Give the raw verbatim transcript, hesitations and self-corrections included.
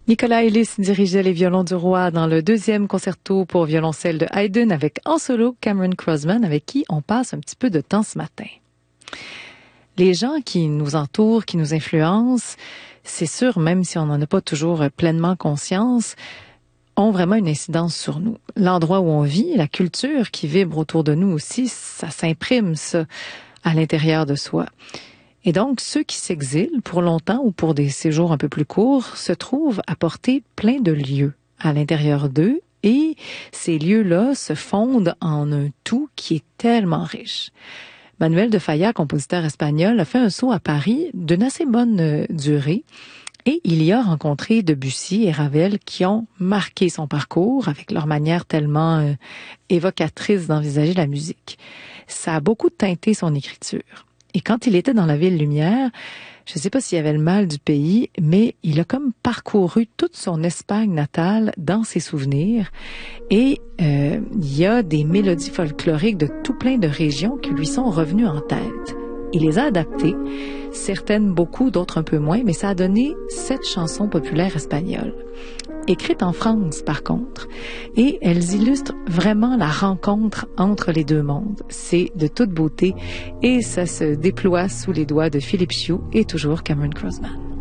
Nicolas Ellis dirigeait les violons du roi dans le deuxième concerto pour violoncelle de Haydn avec en solo Cameron Crossman, avec qui on passe un petit peu de temps ce matin. Les gens qui nous entourent, qui nous influencent, c'est sûr, même si on n'en a pas toujours pleinement conscience, ont vraiment une incidence sur nous. L'endroit où on vit, la culture qui vibre autour de nous aussi, ça s'imprime, ça, à l'intérieur de soi. Et donc, ceux qui s'exilent pour longtemps ou pour des séjours un peu plus courts se trouvent à porter plein de lieux à l'intérieur d'eux et ces lieux-là se fondent en un tout qui est tellement riche. Manuel de Falla, compositeur espagnol, a fait un saut à Paris d'une assez bonne durée et il y a rencontré Debussy et Ravel qui ont marqué son parcours avec leur manière tellement euh, évocatrice d'envisager la musique. Ça a beaucoup teinté son écriture. Et quand il était dans la ville lumière, je ne sais pas s'il y avait le mal du pays, mais il a comme parcouru toute son Espagne natale dans ses souvenirs. Et euh, il y a des mélodies folkloriques de tout plein de régions qui lui sont revenues en tête. Il les a adaptées, certaines beaucoup, d'autres un peu moins, mais ça a donné sept chansons populaires espagnoles. Écrites en France, par contre, et elles illustrent vraiment la rencontre entre les deux mondes. C'est de toute beauté et ça se déploie sous les doigts de Philippe Chiu et toujours Cameron Crossman.